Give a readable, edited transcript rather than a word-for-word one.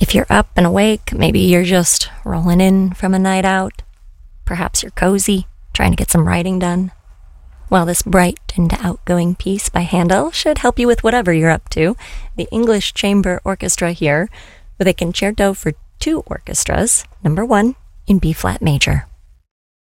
If you're up and awake, maybe you're just rolling in from a night out. Perhaps you're cozy, trying to get some writing done. Well, this bright and outgoing piece by Handel should help you with whatever you're up to. The English Chamber Orchestra here with a concerto for two orchestras, number 1 in B-flat major.